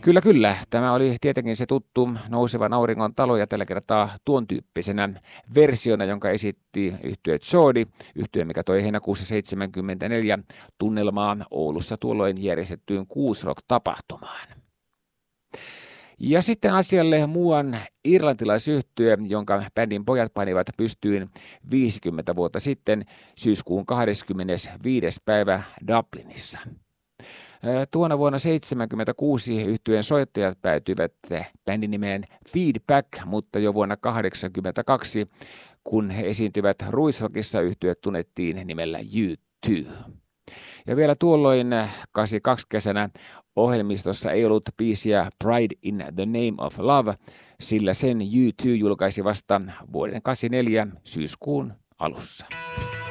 Kyllä. Tämä oli tietenkin se tuttu Nousevan auringon talo ja tällä kertaa tuon tyyppisenä versiona, jonka esitti yhtye Jordi, yhtye, mikä toi heinäkuussa 1974 tunnelmaa Oulussa tuolloin järjestettyyn Kuusrock-tapahtumaan. Ja sitten asialle muuan irlantilaisyhtye, jonka bändin pojat panivat pystyyn 50 vuotta sitten syyskuun 25. päivä Dublinissa. Tuona vuonna 1976 yhtyeen soittajat päätyivät bändin nimeen Feedback, mutta jo vuonna 1982, kun he esiintyivät Ruisrockissa, yhtye tunnettiin nimellä U2. Ja vielä tuolloin 82 kesänä ohjelmistossa ei ollut biisiä Pride in the Name of Love, sillä sen U2 julkaisi vasta vuoden 1984 syyskuun alussa.